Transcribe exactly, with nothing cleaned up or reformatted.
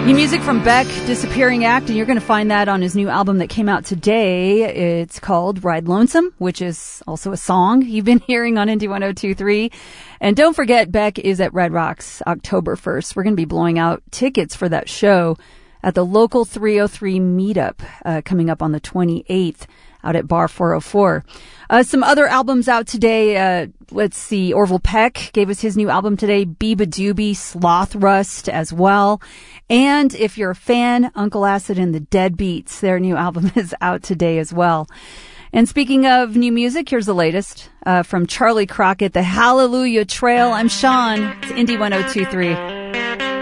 New music from Beck, Disappearing Act, and you're going to find that on his new album that came out today. It's called Ride Lonesome, which is also a song you've been hearing on Indie one oh two point three. And don't forget, Beck is at Red Rocks October first. We're going to be blowing out tickets for that show at the local three oh three meetup uh, coming up on the twenty-eighth out at Bar four oh four. Uh, some other albums out today. Uh, let's see. Orville Peck gave us his new album today. Biba Doobie, Sloth Rust as well. And if you're a fan, Uncle Acid and the Deadbeats, their new album is out today as well. And speaking of new music, here's the latest uh, from Charlie Crockett, The Hallelujah Trail. I'm Sean. It's Indie one oh two point three.